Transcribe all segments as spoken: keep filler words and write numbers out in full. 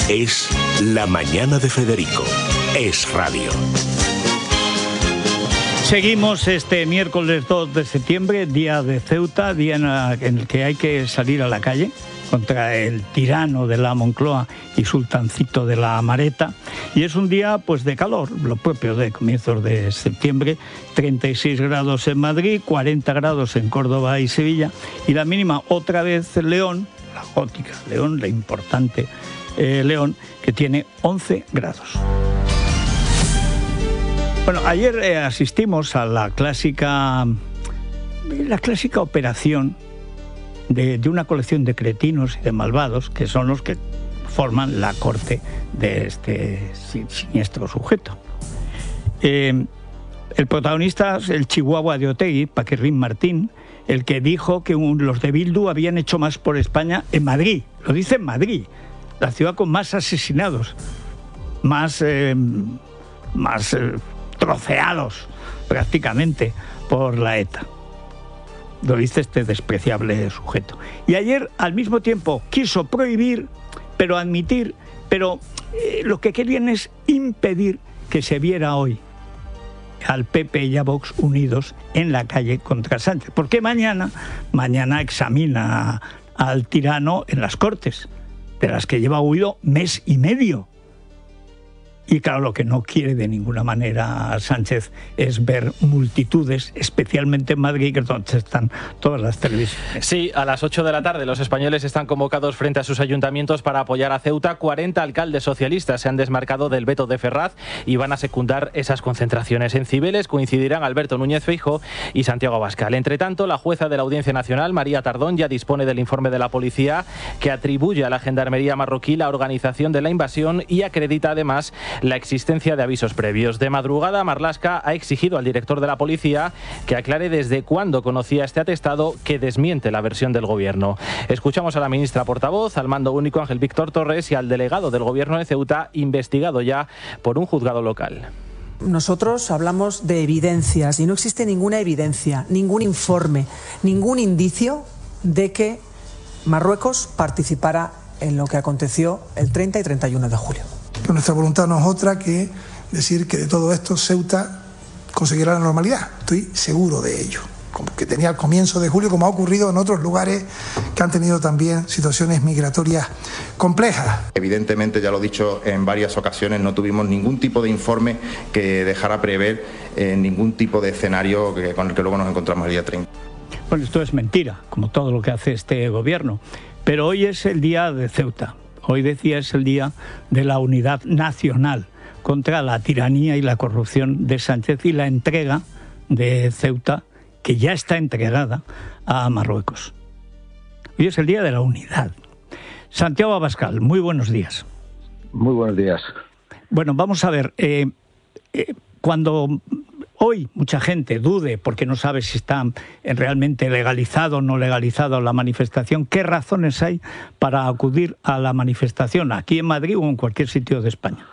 Es La Mañana de Federico. Es Radio. Seguimos este miércoles dos de septiembre, día de Ceuta, día en el que hay que salir a la calle contra el tirano de la Moncloa y sultancito de la Amareta. Y es un día pues de calor, lo propio de comienzos de septiembre, treinta y seis grados en Madrid, cuarenta grados en Córdoba y Sevilla, y la mínima otra vez en León, la gótica León, la importante eh, León, que tiene once grados. Bueno, ayer eh, asistimos a la clásica, la clásica operación de, de una colección de cretinos y de malvados, que son los que forman la corte de este siniestro sujeto. Eh, el protagonista es el chihuahua de Otegi, Paquirrín Martín, el que dijo que un, los de Bildu habían hecho más por España en Madrid. Lo dice en Madrid, la ciudad con más asesinados, más... Eh, más eh, troceados prácticamente por la ETA. Lo dice este despreciable sujeto. Y ayer, al mismo tiempo, quiso prohibir, pero admitir, pero eh, lo que querían es impedir que se viera hoy al P P y a Vox unidos en la calle contra Sánchez. Porque mañana, mañana examina al tirano en las Cortes, de las que lleva huido mes y medio. Y claro, lo que no quiere de ninguna manera Sánchez es ver multitudes, especialmente en Madrid, que es donde están todas las televisiones. Sí, a las ocho de la tarde los españoles están convocados frente a sus ayuntamientos para apoyar a Ceuta. cuarenta alcaldes socialistas se han desmarcado del veto de Ferraz y van a secundar esas concentraciones. En Cibeles coincidirán Alberto Núñez Feijóo y Santiago Abascal. Entre tanto, la jueza de la Audiencia Nacional, María Tardón, ya dispone del informe de la policía que atribuye a la gendarmería marroquí la organización de la invasión y acredita además la existencia de avisos previos. De madrugada, Marlaska ha exigido al director de la policía que aclare desde cuándo conocía este atestado que desmiente la versión del gobierno. Escuchamos a la ministra portavoz, al mando único Ángel Víctor Torres y al delegado del gobierno de Ceuta, investigado ya por un juzgado local. Nosotros hablamos de evidencias y no existe ninguna evidencia, ningún informe, ningún indicio de que Marruecos participara en lo que aconteció el treinta y treinta y uno de julio. Pero nuestra voluntad no es otra que decir que de todo esto Ceuta conseguirá la normalidad. Estoy seguro de ello. Como que tenía al comienzo de julio, como ha ocurrido en otros lugares que han tenido también situaciones migratorias complejas. Evidentemente, ya lo he dicho en varias ocasiones, no tuvimos ningún tipo de informe que dejara prever eh, ningún tipo de escenario que, con el que luego nos encontramos el día treinta. Bueno, esto es mentira, como todo lo que hace este gobierno. Pero hoy es el día de Ceuta. Hoy, decía, es el día de la unidad nacional contra la tiranía y la corrupción de Sánchez y la entrega de Ceuta, que ya está entregada a Marruecos. Hoy es el día de la unidad. Santiago Abascal, muy buenos días. Muy buenos días. Bueno, vamos a ver, eh, eh, cuando hoy mucha gente dude porque no sabe si está realmente legalizado o no legalizado la manifestación, ¿qué razones hay para acudir a la manifestación aquí en Madrid o en cualquier sitio de España?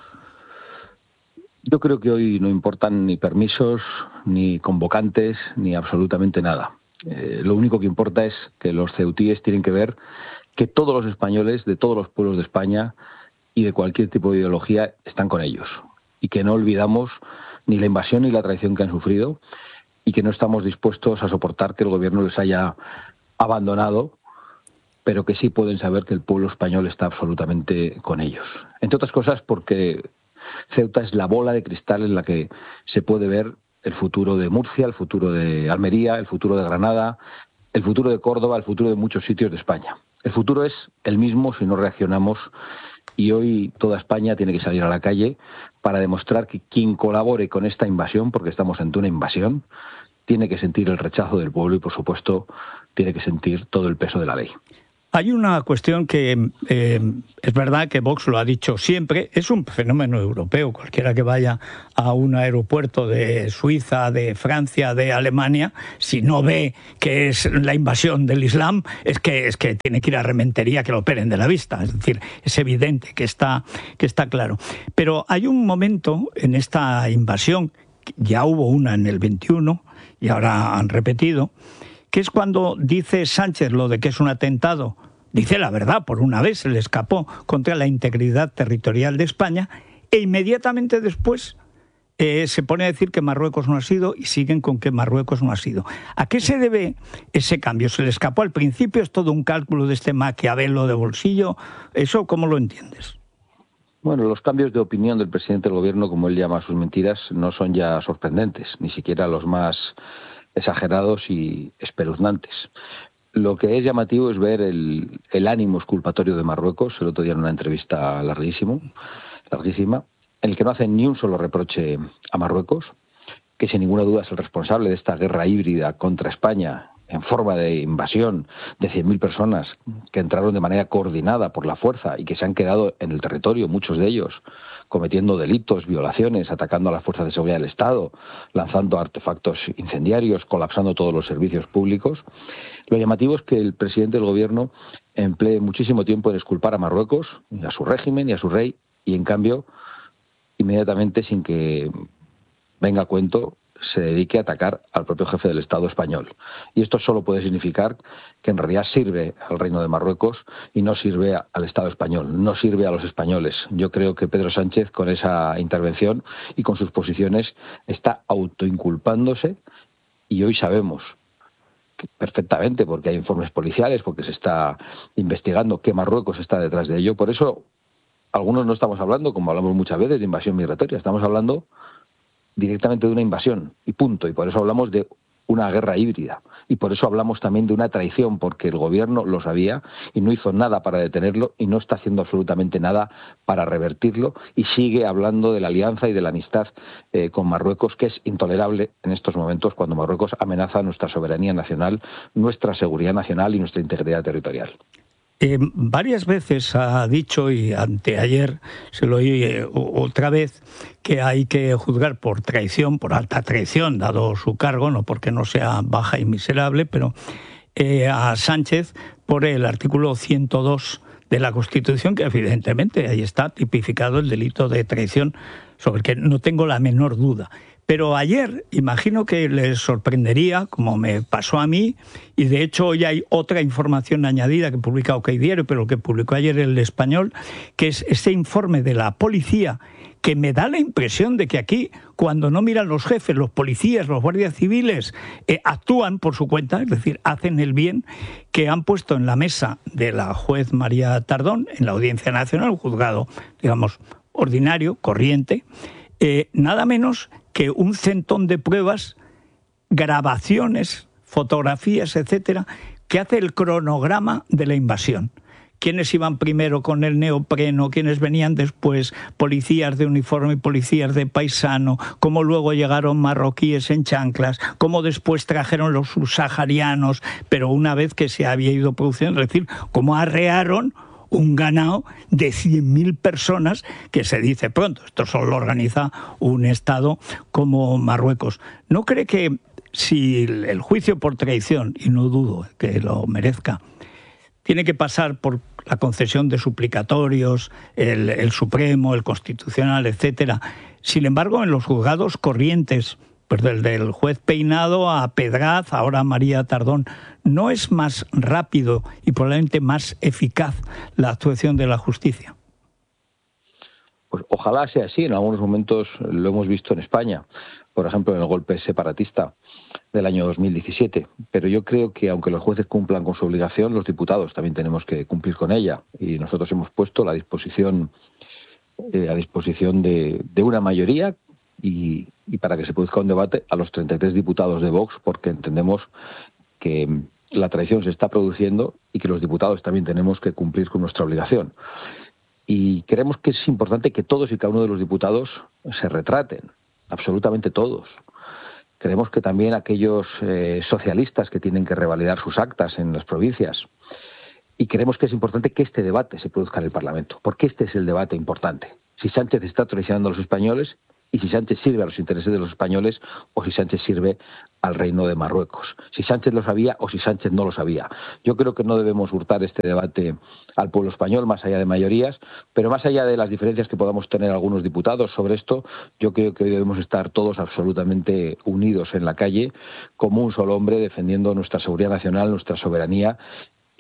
Yo creo que hoy no importan ni permisos, ni convocantes, ni absolutamente nada. Eh, lo único que importa es que los ceutíes tienen que ver que todos los españoles de todos los pueblos de España y de cualquier tipo de ideología están con ellos. Y que no olvidamos ni la invasión ni la traición que han sufrido y que no estamos dispuestos a soportar que el gobierno les haya abandonado, pero que sí pueden saber que el pueblo español está absolutamente con ellos. Entre otras cosas porque Ceuta es la bola de cristal en la que se puede ver el futuro de Murcia, el futuro de Almería, el futuro de Granada, el futuro de Córdoba, el futuro de muchos sitios de España. El futuro es el mismo si no reaccionamos y hoy toda España tiene que salir a la calle para demostrar que quien colabore con esta invasión, porque estamos ante una invasión, tiene que sentir el rechazo del pueblo y, por supuesto, tiene que sentir todo el peso de la ley. Hay una cuestión que eh, es verdad que Vox lo ha dicho siempre, es un fenómeno europeo. Cualquiera que vaya a un aeropuerto de Suiza, de Francia, de Alemania, si no ve que es la invasión del Islam, es que, es que tiene que ir a Rementería que lo operen de la vista. Es decir, es evidente que está, que está claro. Pero hay un momento en esta invasión, ya hubo una en el veintiuno y ahora han repetido, que es cuando dice Sánchez lo de que es un atentado dice la verdad, por una vez se le escapó contra la integridad territorial de España, e inmediatamente después eh, se pone a decir que Marruecos no ha sido y siguen con que Marruecos no ha sido. ¿A qué se debe ese cambio? ¿Se le escapó al principio? ¿Es todo un cálculo de este Maquiavelo de bolsillo? ¿Eso cómo lo entiendes? Bueno, los cambios de opinión del presidente del gobierno, como él llama sus mentiras, no son ya sorprendentes, ni siquiera los más exagerados y espeluznantes. Lo que es llamativo es ver el, el ánimo exculpatorio de Marruecos, el otro día en una entrevista larguísimo, larguísima, en el que no hacen ni un solo reproche a Marruecos, que sin ninguna duda es el responsable de esta guerra híbrida contra España en forma de invasión de cien mil personas que entraron de manera coordinada por la fuerza y que se han quedado en el territorio, muchos de ellos cometiendo delitos, violaciones, atacando a las fuerzas de seguridad del Estado, lanzando artefactos incendiarios, colapsando todos los servicios públicos. Lo llamativo es que el presidente del gobierno emplee muchísimo tiempo en exculpar a Marruecos, y a su régimen y a su rey, y en cambio, inmediatamente, sin que venga a cuento, se dedique a atacar al propio jefe del Estado español. Y esto solo puede significar que en realidad sirve al Reino de Marruecos y no sirve al Estado español, no sirve a los españoles. Yo creo que Pedro Sánchez, con esa intervención y con sus posiciones, está autoinculpándose, y hoy sabemos perfectamente, porque hay informes policiales, porque se está investigando, que Marruecos está detrás de ello. Por eso algunos no estamos hablando, como hablamos muchas veces, de invasión migratoria, estamos hablando directamente de una invasión, y punto. Y por eso hablamos de una guerra híbrida. Y por eso hablamos también de una traición, porque el gobierno lo sabía y no hizo nada para detenerlo y no está haciendo absolutamente nada para revertirlo, y sigue hablando de la alianza y de la amistad eh, con Marruecos, que es intolerable en estos momentos cuando Marruecos amenaza nuestra soberanía nacional, nuestra seguridad nacional y nuestra integridad territorial. Eh, varias veces ha dicho, y anteayer se lo oí eh, otra vez, que hay que juzgar por traición, por alta traición, dado su cargo, no porque no sea baja y miserable, pero eh, a Sánchez por el artículo ciento dos de la Constitución, que evidentemente ahí está tipificado el delito de traición, sobre el que no tengo la menor duda. Pero ayer, imagino que les sorprendería, como me pasó a mí, y de hecho hoy hay otra información añadida que publica OK Diario, pero que publicó ayer El Español, que es este informe de la policía, que me da la impresión de que aquí, cuando no miran los jefes, los policías, los guardias civiles, eh, actúan por su cuenta, es decir, hacen el bien, que han puesto en la mesa de la juez María Tardón, en la Audiencia Nacional, un juzgado, digamos, ordinario, corriente, eh, nada menos que un centón de pruebas, grabaciones, fotografías, etcétera, que hace el cronograma de la invasión. Quiénes iban primero con el neopreno, quiénes venían después, policías de uniforme y policías de paisano, cómo luego llegaron marroquíes en chanclas, cómo después trajeron los subsaharianos, pero una vez que se había ido produciendo, es decir, cómo arrearon un ganado de cien mil personas, que se dice pronto, esto solo lo organiza un Estado como Marruecos. ¿No cree que si el juicio por traición, y no dudo que lo merezca, tiene que pasar por la concesión de suplicatorios, el, el Supremo, el Constitucional, etcétera, sin embargo, en los juzgados corrientes, pues del, del juez Peinado a Pedraz, ahora a María Tardón, ¿no es más rápido y probablemente más eficaz la actuación de la justicia? Pues ojalá sea así. En algunos momentos lo hemos visto en España, por ejemplo en el golpe separatista del año dos mil diecisiete. Pero yo creo que aunque los jueces cumplan con su obligación, los diputados también tenemos que cumplir con ella. Y nosotros hemos puesto la disposición, eh, a disposición de, de una mayoría y, y para que se produzca un debate a los treinta y tres diputados de Vox, porque entendemos que la traición se está produciendo y que los diputados también tenemos que cumplir con nuestra obligación. Y creemos que es importante que todos y cada uno de los diputados se retraten, absolutamente todos. Creemos que también aquellos eh, socialistas que tienen que revalidar sus actas en las provincias. Y creemos que es importante que este debate se produzca en el Parlamento, porque este es el debate importante. Si Sánchez está traicionando a los españoles, y si Sánchez sirve a los intereses de los españoles, o si Sánchez sirve al Reino de Marruecos. Si Sánchez lo sabía o si Sánchez no lo sabía. Yo creo que no debemos hurtar este debate al pueblo español, más allá de mayorías, pero más allá de las diferencias que podamos tener algunos diputados sobre esto, yo creo que hoy debemos estar todos absolutamente unidos en la calle, como un solo hombre, defendiendo nuestra seguridad nacional, nuestra soberanía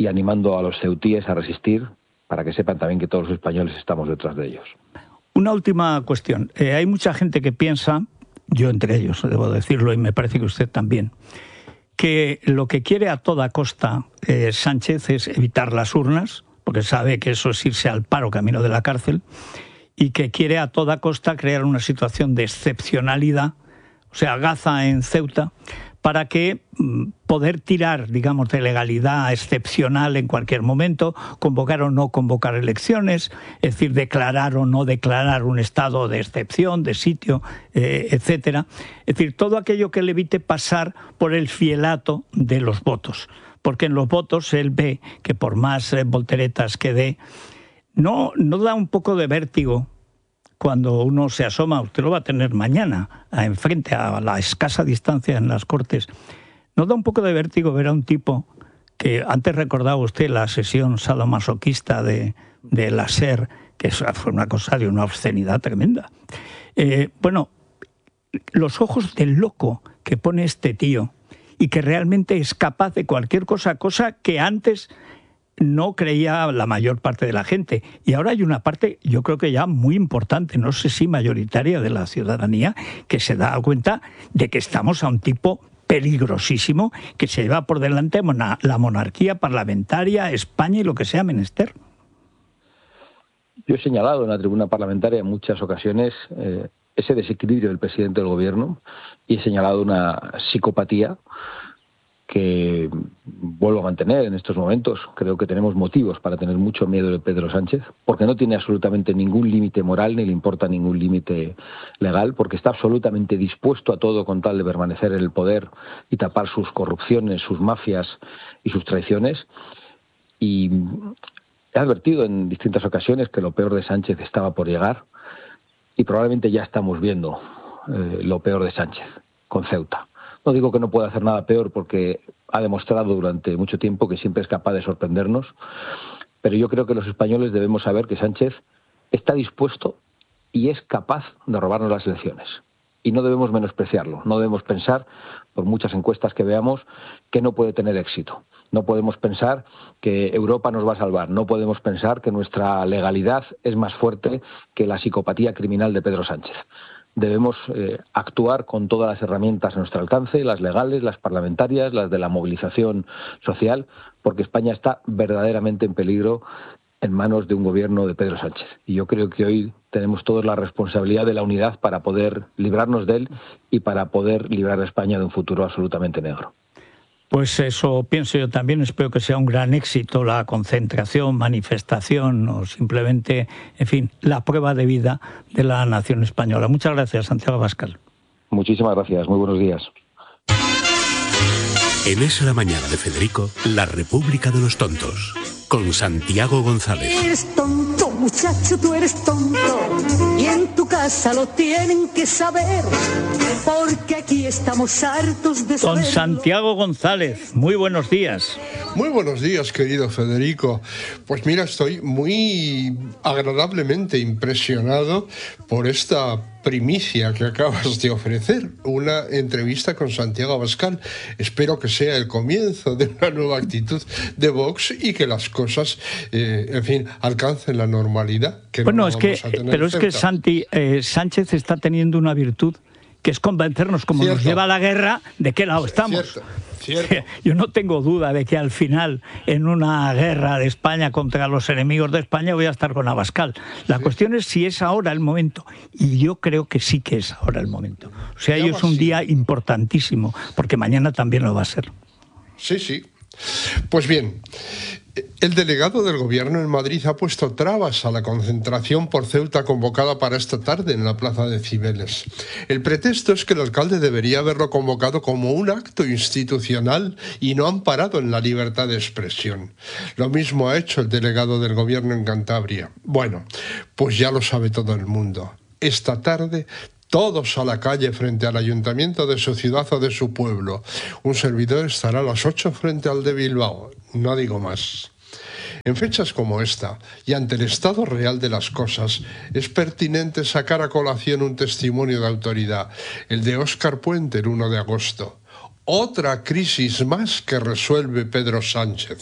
y animando a los ceutíes a resistir, para que sepan también que todos los españoles estamos detrás de ellos. Una última cuestión. Eh, hay mucha gente que piensa, yo entre ellos debo decirlo, y me parece que usted también, que lo que quiere a toda costa eh, Sánchez es evitar las urnas, porque sabe que eso es irse al paro camino de la cárcel, y que quiere a toda costa crear una situación de excepcionalidad, o sea, Gaza en Ceuta, para que mm, poder tirar, digamos, de legalidad excepcional en cualquier momento, convocar o no convocar elecciones, es decir, declarar o no declarar un estado de excepción, de sitio, eh, etcétera. Es decir, todo aquello que le evite pasar por el fielato de los votos. Porque en los votos él ve que por más eh, volteretas que dé, no, no da un poco de vértigo cuando uno se asoma, usted lo va a tener mañana, a enfrente, a la escasa distancia en las Cortes. ¿No da un poco de vértigo ver a un tipo que antes recordaba usted la sesión sadomasoquista de, de la SER, que fue una cosa de una obscenidad tremenda? Eh, bueno, los ojos del loco que pone este tío y que realmente es capaz de cualquier cosa, cosa que antes no creía la mayor parte de la gente. Y ahora hay una parte, yo creo que ya muy importante, no sé si mayoritaria de la ciudadanía, que se da cuenta de que estamos a un tipo peligrosísimo que se lleva por delante la monarquía parlamentaria, España y lo que sea menester. Yo he señalado en la tribuna parlamentaria en muchas ocasiones eh, ese desequilibrio del presidente del gobierno y he señalado una psicopatía que vuelvo a mantener en estos momentos. Creo que tenemos motivos para tener mucho miedo de Pedro Sánchez, porque no tiene absolutamente ningún límite moral, ni le importa ningún límite legal, porque está absolutamente dispuesto a todo con tal de permanecer en el poder y tapar sus corrupciones, sus mafias y sus traiciones. Y he advertido en distintas ocasiones que lo peor de Sánchez estaba por llegar, y probablemente ya estamos viendo eh, lo peor de Sánchez con Ceuta. No digo que no pueda hacer nada peor, porque ha demostrado durante mucho tiempo que siempre es capaz de sorprendernos, pero yo creo que los españoles debemos saber que Sánchez está dispuesto y es capaz de robarnos las elecciones. Y no debemos menospreciarlo, no debemos pensar, por muchas encuestas que veamos, que no puede tener éxito. No podemos pensar que Europa nos va a salvar, no podemos pensar que nuestra legalidad es más fuerte que la psicopatía criminal de Pedro Sánchez. Debemos eh, actuar con todas las herramientas a nuestro alcance, las legales, las parlamentarias, las de la movilización social, porque España está verdaderamente en peligro en manos de un gobierno de Pedro Sánchez. Y yo creo que hoy tenemos todos la responsabilidad de la unidad para poder librarnos de él y para poder librar a España de un futuro absolutamente negro. Pues eso pienso yo también. Espero que sea un gran éxito la concentración, manifestación o simplemente, en fin, la prueba de vida de la nación española. Muchas gracias, Santiago Abascal. Muchísimas gracias. Muy buenos días. En Es la Mañana de Federico, la República de los Tontos, con Santiago González. Eres tonto, muchacho, tú eres tonto. Y en tu casa lo tienen que saber, porque aquí estamos hartos de saber. Don Santiago González, muy buenos días. Muy buenos días, querido Federico. Pues mira, estoy muy agradablemente impresionado por esta primicia que acabas de ofrecer, una entrevista con Santiago Abascal. Espero que sea el comienzo de una nueva actitud de Vox y que las cosas, eh, en fin, alcancen la normalidad. Que bueno, no es que, pero es que Santi, eh, Sánchez está teniendo una virtud, que es convencernos, como Cierto. nos lleva a la guerra, de qué lado estamos. Cierto. Cierto. Yo no tengo duda de que al final, en una guerra de España contra los enemigos de España, voy a estar con Abascal. La sí. cuestión es si es ahora el momento. Y yo creo que sí que es ahora el momento. O sea, hoy es un día importantísimo, porque mañana también lo va a ser. Sí, sí. Pues bien, el delegado del Gobierno en Madrid ha puesto trabas a la concentración por Ceuta convocada para esta tarde en la Plaza de Cibeles. El pretexto es que el alcalde debería haberlo convocado como un acto institucional y no amparado en la libertad de expresión. Lo mismo ha hecho el delegado del Gobierno en Cantabria. Bueno, pues ya lo sabe todo el mundo. Esta tarde todos a la calle frente al ayuntamiento de su ciudad o de su pueblo. Un servidor estará a las ocho frente al de Bilbao. No digo más. En fechas como esta, y ante el estado real de las cosas, es pertinente sacar a colación un testimonio de autoridad, el de Óscar Puente el uno de agosto. Otra crisis más que resuelve Pedro Sánchez.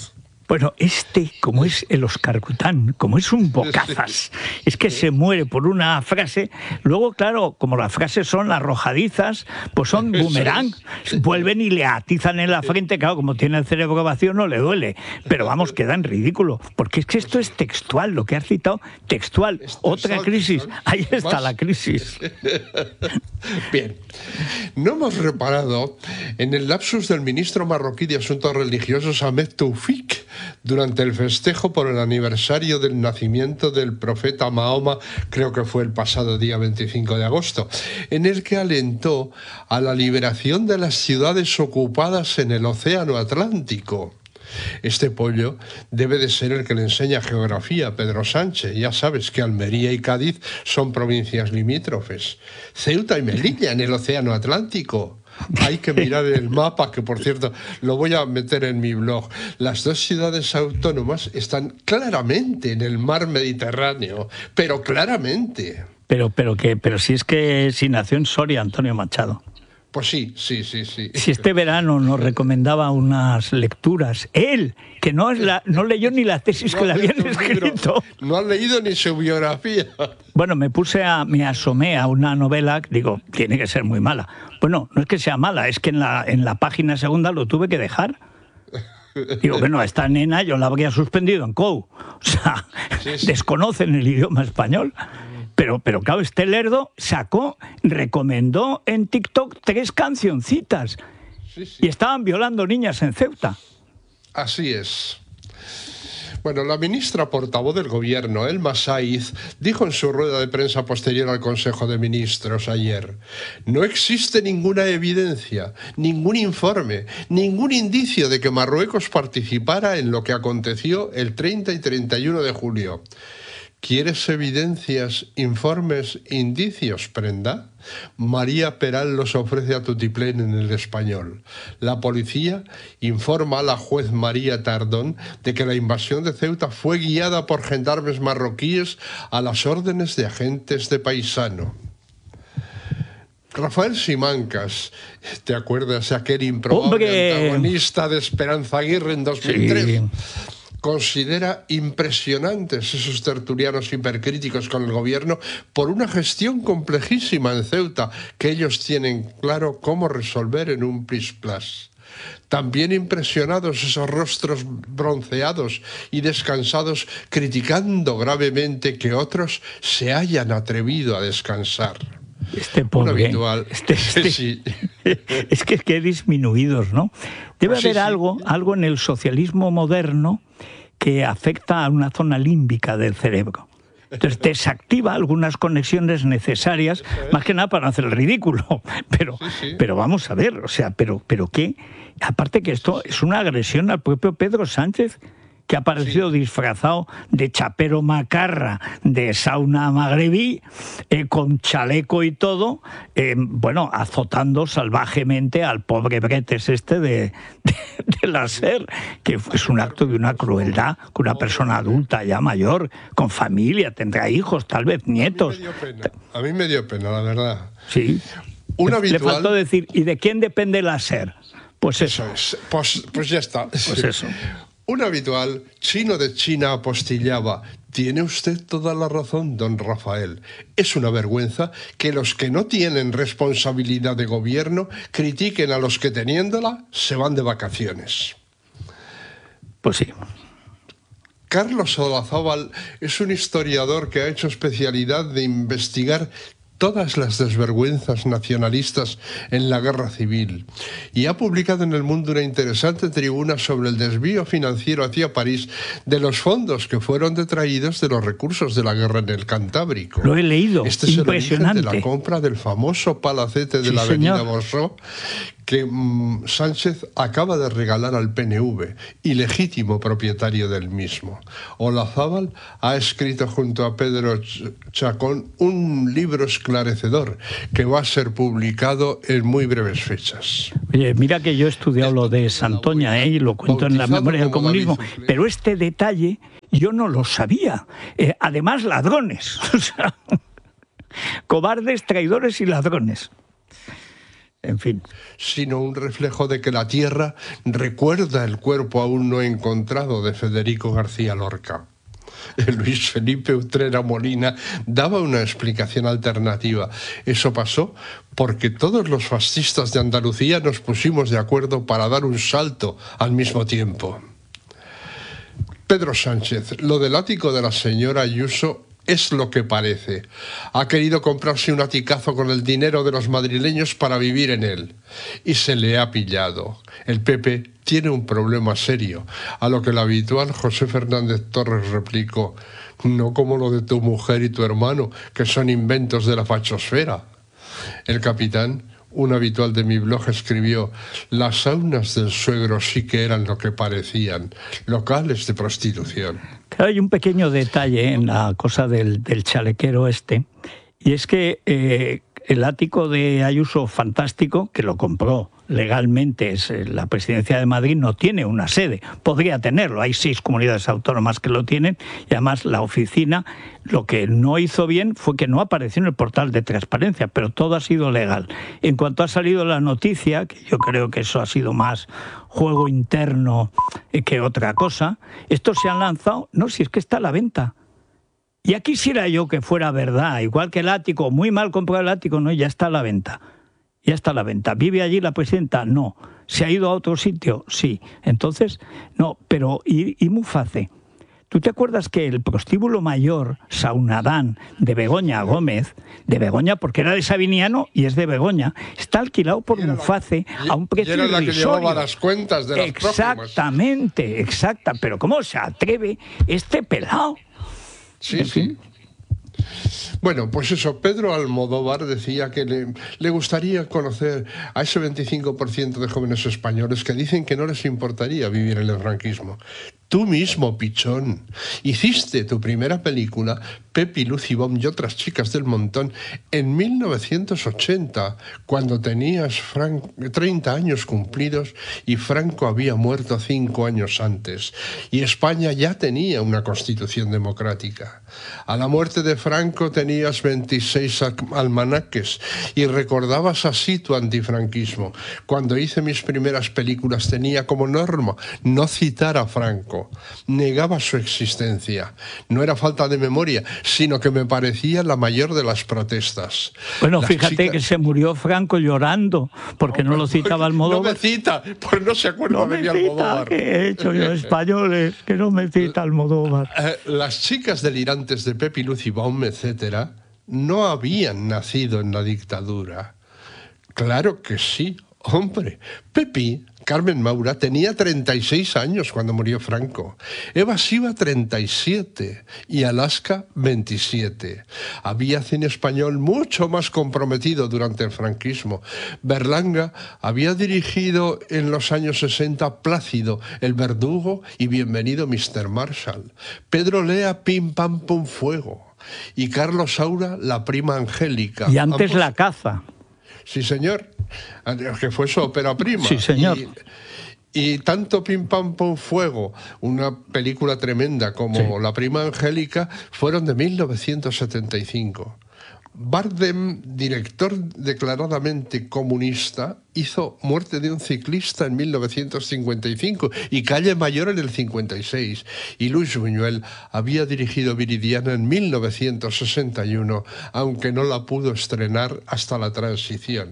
Bueno, este, como es el Óscar Cután, como es un bocazas, es que se muere por una frase, luego, claro, como las frases son arrojadizas, pues son boomerang, vuelven y le atizan en la frente, claro, como tiene el cerebro vacío no le duele, pero vamos, queda en ridículo, porque es que esto es textual, lo que has citado, textual, otra crisis, ahí está la crisis. Bien, no hemos reparado en el lapsus del ministro marroquí de Asuntos Religiosos Ahmed Toufik durante el festejo por el aniversario del nacimiento del profeta Mahoma, creo que fue el pasado día veinticinco de agosto, en el que alentó a la liberación de las ciudades ocupadas en el Océano Atlántico. Este pollo debe de ser el que le enseña geografía a Pedro Sánchez. Ya sabes que Almería y Cádiz son provincias limítrofes. Ceuta y Melilla en el Océano Atlántico. Hay que mirar el mapa, que por cierto lo voy a meter en mi blog. Las dos ciudades autónomas están claramente en el mar Mediterráneo, pero claramente. Pero, pero, que, pero si es que si nació en Soria, Antonio Machado. Pues sí, sí, sí, sí. Si este verano nos recomendaba unas lecturas, él, que no, es la, no leyó ni la tesis no que le habían escrito. No ha leído ni su biografía. Bueno, me puse a, me asomé a una novela, digo, tiene que ser muy mala. Bueno, no es que sea mala, es que en la, en la página segunda lo tuve que dejar. Digo, bueno, esta nena yo la habría suspendido en C O U. O sea, sí, sí. Desconocen el idioma español. Pero, pero claro, este lerdo sacó, recomendó en TikTok tres cancioncitas. Sí, sí. Y estaban violando niñas en Ceuta. Así es. Bueno, la ministra portavoz del Gobierno, Elma Saiz, dijo en su rueda de prensa posterior al Consejo de Ministros ayer: no existe ninguna evidencia, ningún informe, ningún indicio de que Marruecos participara en lo que aconteció el treinta y treinta y uno de julio. ¿Quieres evidencias, informes, indicios, prenda? María Peral los ofrece a tutiplén en El Español. La policía informa a la juez María Tardón de que la invasión de Ceuta fue guiada por gendarmes marroquíes a las órdenes de agentes de Paisano. Rafael Simancas, ¿te acuerdas de aquel improbable ¡Hombre! Antagonista de Esperanza Aguirre en dos mil tres? Sí. Considera impresionantes esos tertulianos hipercríticos con el gobierno por una gestión complejísima en Ceuta que ellos tienen claro cómo resolver en un plis-plas. También impresionados esos rostros bronceados y descansados criticando gravemente que otros se hayan atrevido a descansar. Este pobre, un habitual. Este, este, sí. Es que es que disminuidos, ¿no? Debe pues haber sí, algo, sí. algo en el socialismo moderno que afecta a una zona límbica del cerebro. Entonces desactiva algunas conexiones necesarias, más que nada para hacer el ridículo. Pero, sí, sí. pero vamos a ver, o sea, pero, pero qué. Aparte que esto es una agresión al propio Pedro Sánchez, que ha aparecido sí. disfrazado de chapero macarra, de sauna magrebí, eh, con chaleco y todo, eh, bueno, azotando salvajemente al pobre Bretes este de, de, de la SER, que es un acto de una crueldad con una persona adulta ya mayor, con familia, tendrá hijos, tal vez nietos. A mí me dio pena, a mí me dio pena, la verdad. Sí. Un le, habitual... le faltó decir, ¿y de quién depende la SER? Pues eso. eso es. Pues, pues ya está. Pues eso. Un habitual chino de China apostillaba: tiene usted toda la razón, don Rafael. Es una vergüenza que los que no tienen responsabilidad de gobierno critiquen a los que teniéndola se van de vacaciones. Pues sí. Carlos Olazábal es un historiador que ha hecho especialidad de investigar todas las desvergüenzas nacionalistas en la guerra civil y ha publicado en El Mundo una interesante tribuna sobre el desvío financiero hacia París de los fondos que fueron detraídos de los recursos de la guerra en el Cantábrico. Lo he leído, este impresionante. Es el origen de la compra del famoso palacete de sí, la avenida señor. Bosó que mmm, Sánchez acaba de regalar al P N V, ilegítimo propietario del mismo. Olazábal ha escrito junto a Pedro Chacón un libro esclarecedor que va a ser publicado en muy breves fechas. Oye, mira que yo he estudiado lo de Santoña, ¿eh? Y lo cuento en la memoria del comunismo, pero este detalle yo no lo sabía. Eh, además, ladrones. O sea, cobardes, traidores y ladrones. En fin. Sino un reflejo de que la tierra recuerda el cuerpo aún no encontrado de Federico García Lorca. Luis Felipe Utrera Molina daba una explicación alternativa. Eso pasó porque todos los fascistas de Andalucía nos pusimos de acuerdo para dar un salto al mismo tiempo. Pedro Sánchez, lo del ático de la señora Ayuso es lo que parece. Ha querido comprarse un aticazo con el dinero de los madrileños para vivir en él. Y se le ha pillado. El P P tiene un problema serio, a lo que el habitual José Fernández Torres replicó: no como lo de tu mujer y tu hermano, que son inventos de la fachosfera. El capitán, un habitual de mi blog, escribió: las saunas del suegro sí que eran lo que parecían, locales de prostitución. Hay un pequeño detalle en la cosa del, del chalequero este, y es que eh, el ático de Ayuso, fantástico, que lo compró legalmente, es la Presidencia de Madrid, no tiene una sede. Podría tenerlo, hay seis comunidades autónomas que lo tienen, y además la oficina lo que no hizo bien fue que no apareció en el portal de transparencia, pero todo ha sido legal. En cuanto ha salido la noticia, que yo creo que eso ha sido más juego interno que otra cosa, estos se han lanzado, no, si es que está a la venta. Ya quisiera yo que fuera verdad, igual que el ático, muy mal comprado el ático, no, ya está a la venta. Ya está a la venta. ¿Vive allí la presidenta? No. ¿Se ha ido a otro sitio? Sí. Entonces, no, pero ¿y, y Muface? ¿Tú te acuerdas que el prostíbulo mayor, Saunadán, de Begoña Gómez, de Begoña porque era de Sabiniano y es de Begoña, está alquilado por Muface a un precio irrisorio? Y era la que llevaba las cuentas de las Exactamente, próximas. exacta. Pero ¿cómo se atreve este pelao? Sí, sí. Bueno, pues eso, Pedro Almodóvar decía que le, le gustaría conocer a ese veinticinco por ciento de jóvenes españoles que dicen que no les importaría vivir en el franquismo. Tú mismo, pichón, hiciste tu primera película, Pepi, Lucy Bomb y otras chicas del montón, en mil novecientos ochenta, cuando tenías Fran- treinta años cumplidos y Franco había muerto cinco años antes. Y España ya tenía una constitución democrática. A la muerte de Franco tenías veintiséis almanaques y recordabas así tu antifranquismo. Cuando hice mis primeras películas tenía como norma no citar a Franco. Negaba su existencia. No era falta de memoria, sino que me parecía la mayor de las protestas. Bueno, las fíjate chicas... que se murió Franco llorando porque no, no lo citaba Almodóvar. No me cita, pues no se acuerda no de mi cita, Almodóvar. ¿Qué he hecho yo, españoles? Que no me cita Almodóvar. Las chicas delirantes de Pepi, Lucy Baum, etcétera, no habían nacido en la dictadura. Claro que sí, hombre. Pepi, Carmen Maura, tenía treinta y seis años cuando murió Franco. Eva Siva, treinta y siete. Y Alaska, veintisiete. Había cine español mucho más comprometido durante el franquismo. Berlanga había dirigido en los años sesenta Plácido, El Verdugo y Bienvenido mister Marshall. Pedro Lea, Pim Pam Pum Fuego. Y Carlos Saura, La Prima Angélica. Y antes Ambos... La Caza. Sí, señor, que fue su ópera prima. Sí, señor. Y, y tanto Pim Pam Pum Fuego, una película tremenda, como sí. La Prima Angélica, fueron de mil novecientos setenta y cinco. Bardem, director declaradamente comunista, hizo Muerte de un ciclista en mil novecientos cincuenta y cinco y Calle Mayor en el cincuenta y seis. Y Luis Buñuel había dirigido Viridiana en mil novecientos sesenta y uno, aunque no la pudo estrenar hasta la transición.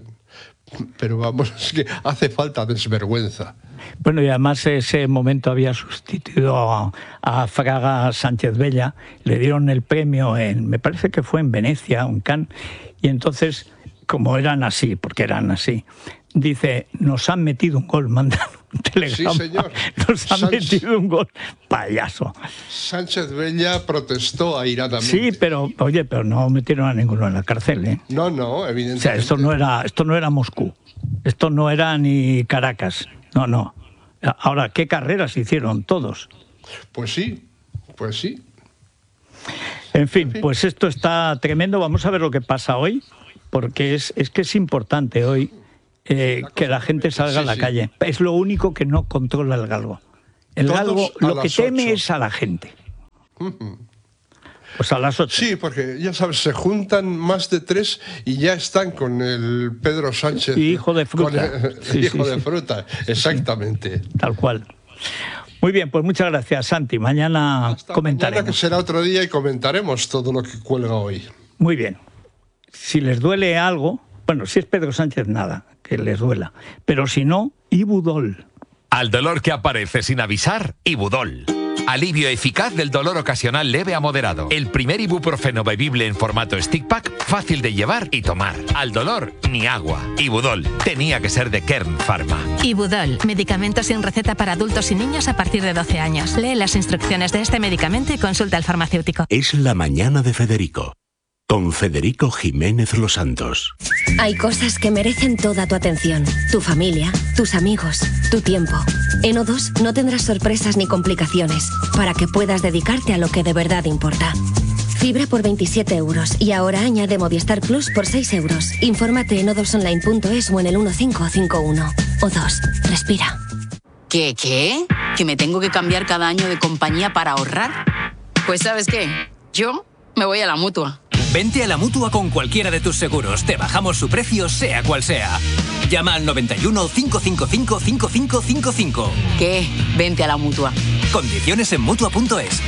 Pero vamos, es que hace falta desvergüenza. Bueno, y además ese momento había sustituido a, a Fraga Sánchez Bella, le dieron el premio en, me parece que fue en Venecia, en Cannes, y entonces, como eran así, porque eran así, dice, nos han metido un gol, mandan un telegrama, sí, señor. nos han Sánchez, metido un gol, payaso. Sánchez Bella protestó airadamente. Sí, pero, oye, pero no metieron a ninguno en la cárcel, ¿eh? No, no, evidentemente. O sea, esto no era, esto no era Moscú, esto no era ni Caracas. No, no. Ahora, ¿qué carreras hicieron todos? Pues sí, pues sí. En fin, pues esto está tremendo. Vamos a ver lo que pasa hoy, porque es, es que es importante hoy eh, que la gente salga sí, a la sí. calle. Es lo único que no controla el galgo. El todos galgo lo que teme ocho. es a la gente. Uh-huh. Pues a las ocho. Sí, porque ya sabes, se juntan más de tres y ya están con el Pedro Sánchez. Y hijo de fruta. El, sí, hijo sí, de sí. fruta, exactamente. Tal cual. Muy bien, pues muchas gracias, Santi. Mañana Hasta comentaremos. mañana, que será otro día, y comentaremos todo lo que cuelga hoy. Muy bien. Si les duele algo, bueno, si es Pedro Sánchez, nada, que les duela. Pero si no, Ibudol. Al dolor que aparece sin avisar, Ibudol. Alivio eficaz del dolor ocasional leve a moderado. El primer ibuprofeno bebible en formato stick pack, fácil de llevar y tomar. Al dolor, ni agua. Ibudol. Tenía que ser de Kern Pharma. Ibudol, medicamento sin receta para adultos y niños a partir de doce años. Lee las instrucciones de este medicamento y consulta al farmacéutico. Es la mañana de Federico, con Federico Jiménez Los Santos. Hay cosas que merecen toda tu atención. Tu familia, tus amigos, tu tiempo. En O dos no tendrás sorpresas ni complicaciones para que puedas dedicarte a lo que de verdad importa. Fibra por veintisiete euros y ahora añade Movistar Plus por seis euros. Infórmate en o dos online punto es o en el uno cinco cinco uno. O dos, respira. ¿Qué, qué? ¿Que me tengo que cambiar cada año de compañía para ahorrar? Pues ¿sabes qué? Yo me voy a la Mutua. Vente a la Mutua con cualquiera de tus seguros. Te bajamos su precio, sea cual sea. Llama al noventa y uno, cinco cinco cinco, cinco cinco cinco cinco. ¿Qué? Vente a la Mutua. Condiciones en Mutua punto es.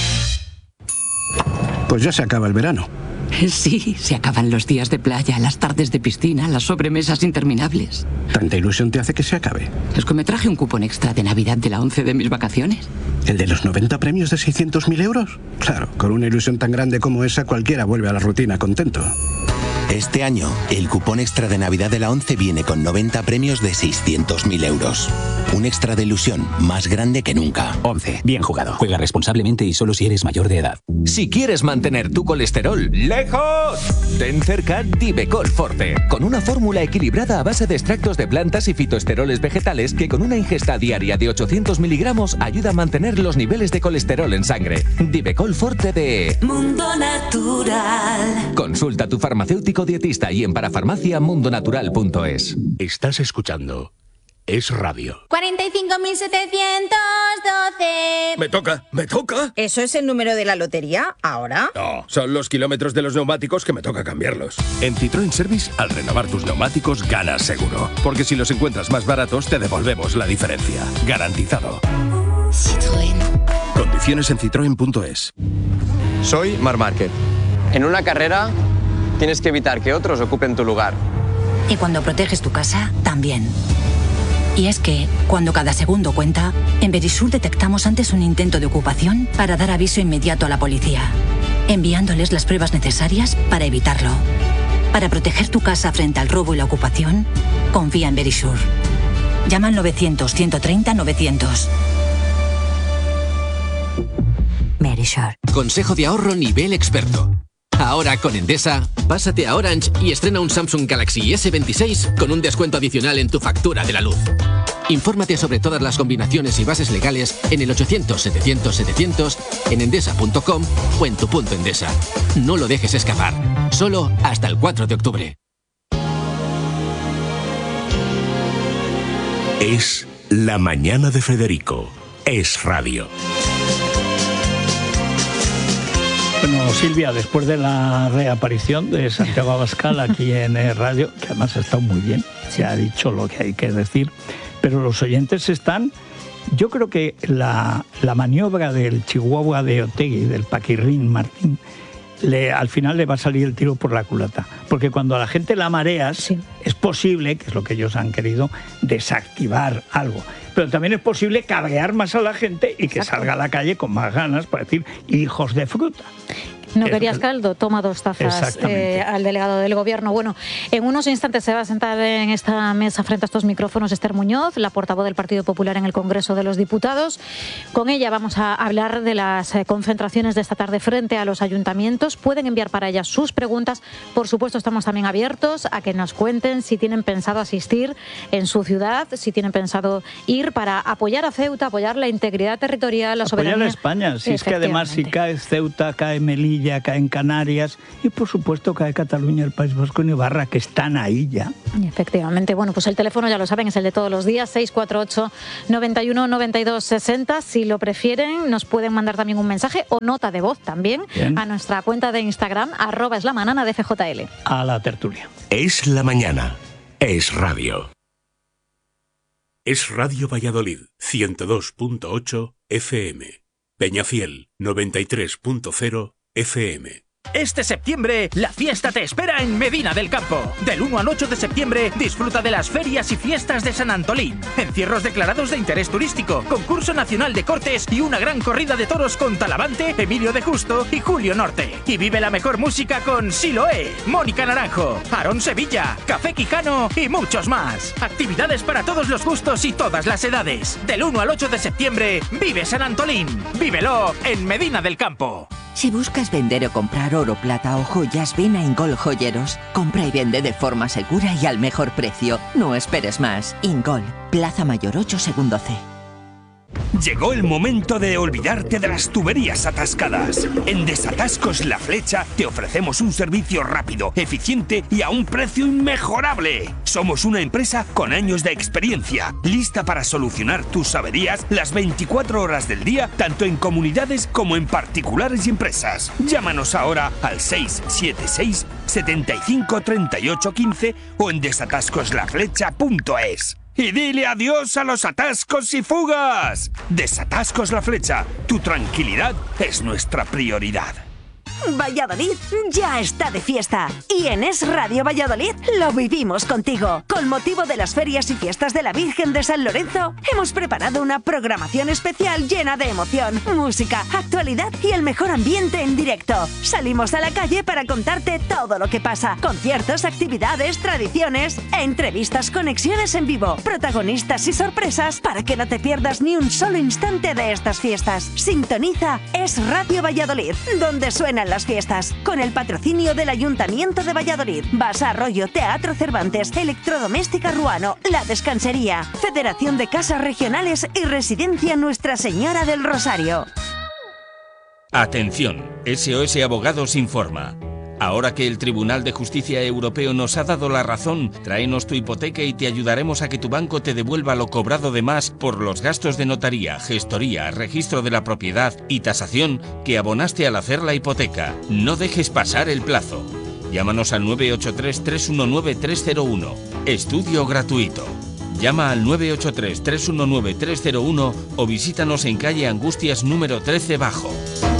Pues ya se acaba el verano. Sí, se acaban los días de playa, las tardes de piscina, las sobremesas interminables. ¿Tanta ilusión te hace que se acabe? Es que me traje un cupón extra de Navidad de la once de mis vacaciones. ¿El de los noventa premios de seiscientos mil euros? Claro, con una ilusión tan grande como esa, cualquiera vuelve a la rutina contento. Este año, el cupón extra de Navidad de la once viene con noventa premios de seiscientos mil euros. Un extra de ilusión más grande que nunca. once. Bien jugado. Juega responsablemente y solo si eres mayor de edad. Si quieres mantener tu colesterol lejos, ten cerca Divecol Forte, con una fórmula equilibrada a base de extractos de plantas y fitoesteroles vegetales que con una ingesta diaria de ochocientos miligramos ayuda a mantener los niveles de colesterol en sangre. Divecol Forte de Mundo Natural. Consulta a tu farmacéutico dietista y en parafarmacia mundonatural punto es. Estás escuchando Es Radio. cuarenta y cinco mil setecientos doce. Me toca, me toca. ¿Eso es el número de la lotería ahora? No, son los kilómetros de los neumáticos que me toca cambiarlos. En Citroën Service, al renovar tus neumáticos, ganas seguro. Porque si los encuentras más baratos, te devolvemos la diferencia. Garantizado. Citroën. Condiciones en citroen punto es. Soy Marc Márquez. En una carrera tienes que evitar que otros ocupen tu lugar. Y cuando proteges tu casa, también. Y es que, cuando cada segundo cuenta, en Verisur detectamos antes un intento de ocupación para dar aviso inmediato a la policía, enviándoles las pruebas necesarias para evitarlo. Para proteger tu casa frente al robo y la ocupación, confía en Verisur. Llama al novecientos, ciento treinta, novecientos. Verisur. Consejo de ahorro nivel experto. Ahora con Endesa, pásate a Orange y estrena un Samsung Galaxy ese veintiséis con un descuento adicional en tu factura de la luz. Infórmate sobre todas las combinaciones y bases legales en el ochocientos, setecientos, setecientos, en endesa punto com o en tu punto Endesa. No lo dejes escapar. Solo hasta el cuatro de octubre. Es la mañana de Federico. Es Radio. Bueno, Silvia, después de la reaparición de Santiago Abascal aquí en Radio, que además ha estado muy bien, se ha dicho lo que hay que decir, pero los oyentes están... Yo creo que la, la maniobra del Chihuahua de Otegi, del Paquirrín Martín, le, al final le va a salir el tiro por la culata. Porque cuando a la gente la mareas, sí, es posible, que es lo que ellos han querido, desactivar algo. Pero también es posible cabrear más a la gente y que Exacto. salga a la calle con más ganas para decir hijos de fruta. No querías caldo, toma dos tazas eh, al delegado del Gobierno. Bueno, en unos instantes se va a sentar en esta mesa frente a estos micrófonos Esther Muñoz, la portavoz del Partido Popular en el Congreso de los Diputados. Con ella vamos a hablar de las concentraciones de esta tarde frente a los ayuntamientos. Pueden enviar para ellas sus preguntas. Por supuesto, estamos también abiertos a que nos cuenten si tienen pensado asistir en su ciudad, si tienen pensado ir para apoyar a Ceuta, apoyar la integridad territorial, la soberanía. Apoyar a España. Si es que además si cae Ceuta, cae Melilla, Sevilla, cae en Canarias y por supuesto cae Cataluña, el País Vasco y Navarra, que están ahí ya. Efectivamente. Bueno, pues el teléfono ya lo saben, es el de todos los días, seis cuatro ocho, noventa y uno, noventa y dos, sesenta. Si lo prefieren, nos pueden mandar también un mensaje o nota de voz también Bien. a nuestra cuenta de Instagram, arroba es la manana de F J L. A la tertulia. Es la mañana. Es radio. Es Radio Valladolid, ciento dos punto ocho F M. Peñafiel, noventa y tres punto cero F M. Este septiembre, la fiesta te espera en Medina del Campo. Del uno al ocho de septiembre, disfruta de las ferias y fiestas de San Antolín. Encierros declarados de interés turístico, concurso nacional de cortes y una gran corrida de toros con Talavante, Emilio de Justo y Julio Norte. Y vive la mejor música con Siloé, Mónica Naranjo, Aarón Sevilla, Café Quijano y muchos más. Actividades para todos los gustos y todas las edades. Del uno al ocho de septiembre, vive San Antolín. Vívelo en Medina del Campo. Si buscas vender o comprar oro, plata o joyas, ven a Ingol Joyeros. Compra y vende de forma segura y al mejor precio. No esperes más. Ingol, Plaza Mayor ocho, segundo C. Llegó el momento de olvidarte de las tuberías atascadas. En Desatascos La Flecha te ofrecemos un servicio rápido, eficiente y a un precio inmejorable. Somos una empresa con años de experiencia, lista para solucionar tus averías las veinticuatro horas del día, tanto en comunidades como en particulares y empresas. Llámanos ahora al seis siete seis, setenta y cinco, treinta y ocho, quince o en desatascos la flecha punto es. Y dile adiós a los atascos y fugas. Desatascos La Flecha. Tu tranquilidad es nuestra prioridad. Valladolid ya está de fiesta y en Es Radio Valladolid lo vivimos contigo. Con motivo de las ferias y fiestas de la Virgen de San Lorenzo, hemos preparado una programación especial llena de emoción, música, actualidad y el mejor ambiente en directo. Salimos a la calle para contarte todo lo que pasa. Conciertos, actividades, tradiciones, entrevistas, conexiones en vivo, protagonistas y sorpresas para que no te pierdas ni un solo instante de estas fiestas. Sintoniza Es Radio Valladolid, donde suenan las fiestas, con el patrocinio del Ayuntamiento de Valladolid, Basa Arroyo, Teatro Cervantes, Electrodoméstica Ruano, La Descansería, Federación de Casas Regionales y Residencia Nuestra Señora del Rosario. Atención, S O S Abogados informa. Ahora que el Tribunal de Justicia Europeo nos ha dado la razón, tráenos tu hipoteca y te ayudaremos a que tu banco te devuelva lo cobrado de más por los gastos de notaría, gestoría, registro de la propiedad y tasación que abonaste al hacer la hipoteca. No dejes pasar el plazo. Llámanos al nueve ocho tres, tres uno nueve, tres cero uno. Estudio gratuito. Llama al nueve ocho tres, tres uno nueve, tres cero uno o visítanos en calle Angustias número trece Bajo.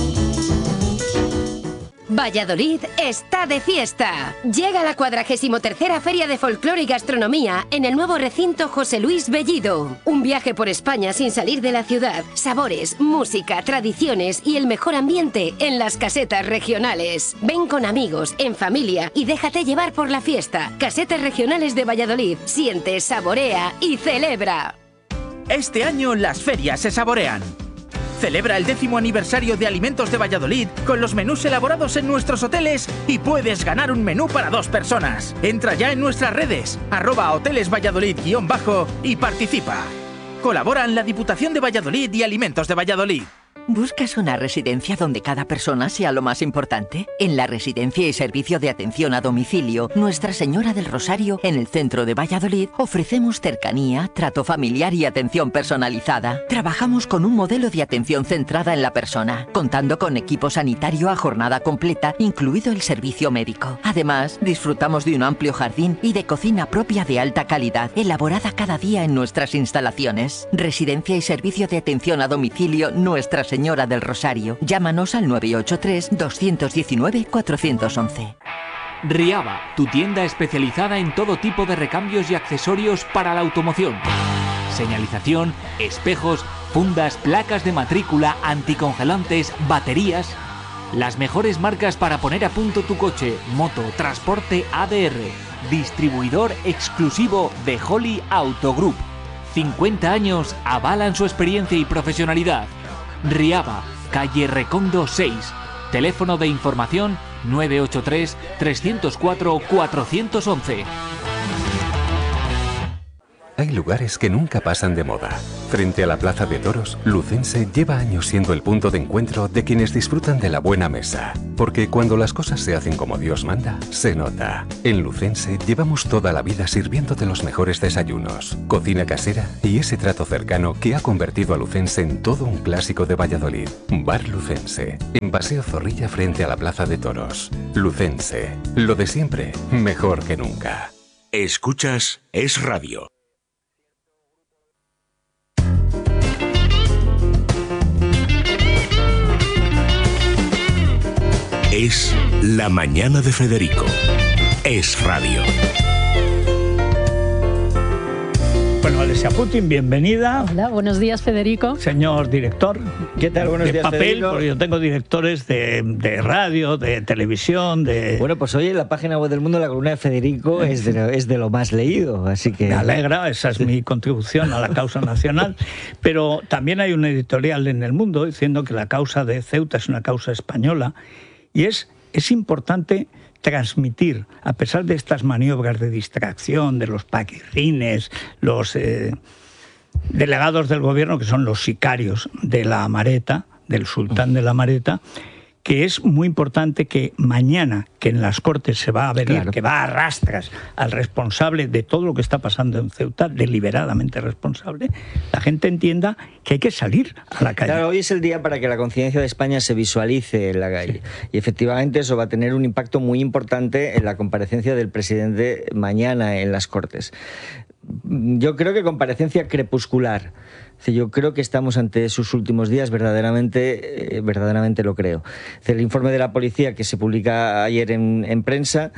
Valladolid está de fiesta. Llega la cuadragésimo tercera Feria de Folclore y Gastronomía en el nuevo recinto José Luis Bellido. Un viaje por España sin salir de la ciudad. Sabores, música, tradiciones y el mejor ambiente en las casetas regionales. Ven con amigos, en familia y déjate llevar por la fiesta. Casetas regionales de Valladolid. Siente, saborea y celebra. Este año las ferias se saborean. Celebra el décimo aniversario de Alimentos de Valladolid con los menús elaborados en nuestros hoteles y puedes ganar un menú para dos personas. Entra ya en nuestras redes, arroba hoteles Valladolid guión bajo y participa. Colaboran la Diputación de Valladolid y Alimentos de Valladolid. ¿Buscas una residencia donde cada persona sea lo más importante? En la Residencia y Servicio de Atención a Domicilio Nuestra Señora del Rosario, en el centro de Valladolid, ofrecemos cercanía, trato familiar y atención personalizada. Trabajamos con un modelo de atención centrada en la persona, contando con equipo sanitario a jornada completa, incluido el servicio médico. Además, disfrutamos de un amplio jardín y de cocina propia de alta calidad, elaborada cada día en nuestras instalaciones. Residencia y Servicio de Atención a Domicilio Nuestra Señora Señora del Rosario. Llámanos al nueve ocho tres, dos uno nueve, cuatro uno uno. Riaba, tu tienda especializada en todo tipo de recambios y accesorios para la automoción. Señalización, espejos, fundas, placas de matrícula, anticongelantes, baterías. Las mejores marcas para poner a punto tu coche, moto, transporte A D R. Distribuidor exclusivo de Holly Auto Group. cincuenta años avalan su experiencia y profesionalidad. Riaba, calle Recondo seis. Teléfono de información nueve ocho tres, tres cero cuatro, cuatro uno uno. Hay lugares que nunca pasan de moda. Frente a la Plaza de Toros, Lucense lleva años siendo el punto de encuentro de quienes disfrutan de la buena mesa. Porque cuando las cosas se hacen como Dios manda, se nota. En Lucense llevamos toda la vida sirviéndote los mejores desayunos, cocina casera y ese trato cercano que ha convertido a Lucense en todo un clásico de Valladolid. Bar Lucense, en Paseo Zorrilla frente a la Plaza de Toros. Lucense, lo de siempre, mejor que nunca. Escuchas Es Radio. Es la mañana de Federico. Es Radio. Bueno, Alessia Putin, bienvenida. Hola, buenos días, Federico. Señor director. ¿Qué tal? Buenos de días, papel, Federico. porque yo tengo directores de, de radio, de televisión, de... Bueno, pues hoy en la página web del Mundo la columna de Federico es de, lo, es de lo más leído, así que... Me alegra, esa es mi contribución a la causa nacional. Pero también hay un editorial en El Mundo diciendo que la causa de Ceuta es una causa española y es, es importante transmitir, a pesar de estas maniobras de distracción, de los paquirrines, los eh, delegados del gobierno, que son los sicarios de la Amareta, del sultán de la Amareta, que es muy importante que mañana, que en las Cortes se va a venir, claro, que va a rastras al responsable de todo lo que está pasando en Ceuta, deliberadamente responsable, la gente entienda que hay que salir a la calle. Claro, hoy es el día para que la conciencia de España se visualice en la calle. Sí. Y efectivamente eso va a tener un impacto muy importante en la comparecencia del presidente mañana en las Cortes. Yo creo que comparecencia crepuscular. Yo creo que estamos ante sus últimos días, verdaderamente, eh, verdaderamente lo creo. El informe de la policía que se publica ayer en, en prensa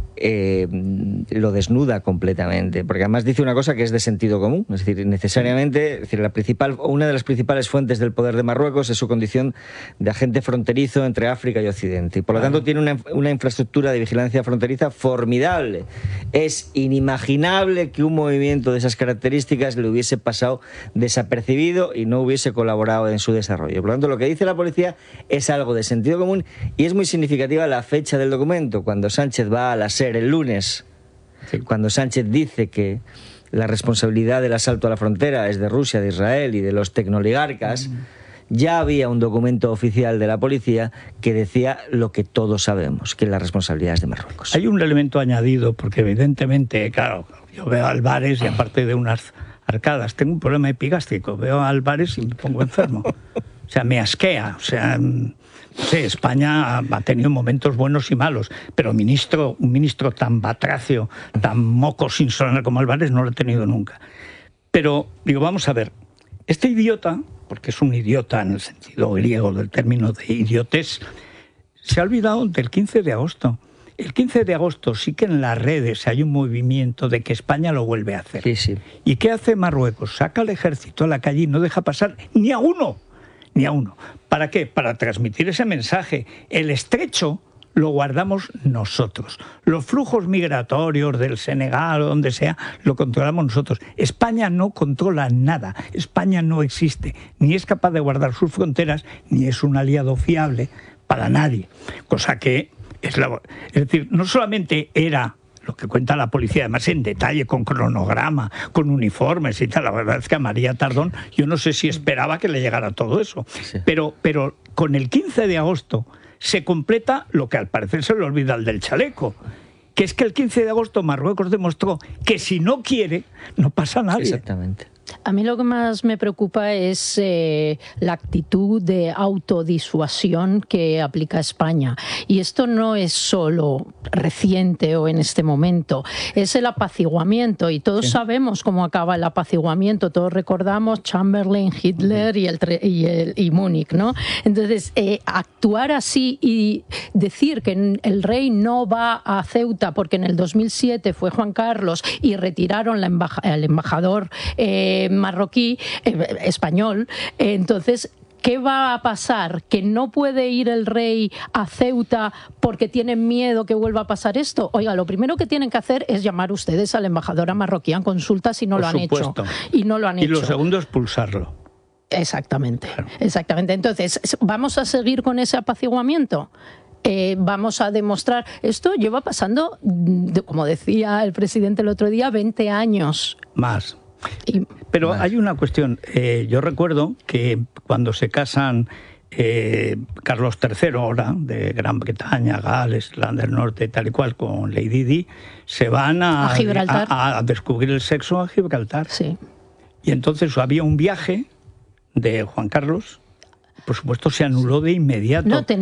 eh, lo desnuda completamente, porque además dice una cosa que es de sentido común, es decir, necesariamente, es decir, la principal, una de las principales fuentes del poder de Marruecos es su condición de agente fronterizo entre África y Occidente, y por lo tanto tiene una, una infraestructura de vigilancia fronteriza formidable. Es inimaginable que un movimiento de esas características le hubiese pasado desapercibido y no hubiese colaborado en su desarrollo. Por lo tanto, lo que dice la policía es algo de sentido común y es muy significativa la fecha del documento, cuando Sánchez va a la SER el lunes, sí, cuando Sánchez dice que la responsabilidad del asalto a la frontera es de Rusia, de Israel y de los tecnoligarcas, mm. ya había un documento oficial de la policía que decía lo que todos sabemos, que la responsabilidad es de Marruecos. Hay un elemento añadido, porque evidentemente, claro, yo veo a Álvarez y aparte de unas arcadas, tengo un problema epigástrico, veo a Álvarez y me pongo enfermo. O sea, me asquea, o sea... No sé, España ha tenido momentos buenos y malos, pero ministro, un ministro tan batracio, tan moco sin sonar como Álvarez no lo he tenido nunca. Pero, digo, vamos a ver, este idiota, porque es un idiota en el sentido griego del término de idiotes, se ha olvidado del quince de agosto. El quince de agosto sí que en las redes hay un movimiento de que España lo vuelve a hacer. Sí, sí. ¿Y qué hace Marruecos? Saca al ejército a la calle y no deja pasar ni a uno. Ni a uno. ¿Para qué? Para transmitir ese mensaje. El estrecho lo guardamos nosotros. Los flujos migratorios del Senegal o donde sea, lo controlamos nosotros. España no controla nada. España no existe. Ni es capaz de guardar sus fronteras, ni es un aliado fiable para nadie. Cosa que es la... Es decir, no solamente era... lo que cuenta la policía, además en detalle, con cronograma, con uniformes y tal. La verdad es que a María Tardón yo no sé si esperaba que le llegara todo eso. Sí. Pero, pero con el quince de agosto se completa lo que al parecer se le olvida al del chaleco, que es que el quince de agosto Marruecos demostró que si no quiere, no pasa nadie. Exactamente. A mí lo que más me preocupa es eh, la actitud de autodisuasión que aplica España. Y esto no es solo reciente o en este momento, es el apaciguamiento. Y todos sí. sabemos cómo acaba el apaciguamiento. Todos recordamos Chamberlain, Hitler y, el, y, el, y Múnich, ¿no? Entonces, eh, actuar así y decir que el rey no va a Ceuta porque en el dos mil siete fue Juan Carlos y retiraron la embaja, al embajador eh, marroquí, eh, español, eh, entonces... ¿Qué va a pasar? ¿Que no puede ir el rey a Ceuta porque tienen miedo que vuelva a pasar esto? Oiga, lo primero que tienen que hacer es llamar ustedes a la embajadora marroquí en consulta si no Por lo han supuesto. hecho. Y no lo han y hecho. Y lo segundo es pulsarlo. Exactamente, claro. exactamente. Entonces, ¿vamos a seguir con ese apaciguamiento? Eh, vamos a demostrar... Esto lleva pasando, como decía el presidente el otro día, veinte años. Más. Pero Vale. hay una cuestión. Eh, yo recuerdo que cuando se casan eh, Carlos tercero, ahora, de Gran Bretaña, Gales, Irlanda del Norte, tal y cual, con Lady Di, se van a, A Gibraltar. a, a descubrir el sexo a Gibraltar. Sí. Y entonces había un viaje de Juan Carlos, por supuesto se anuló de inmediato. No,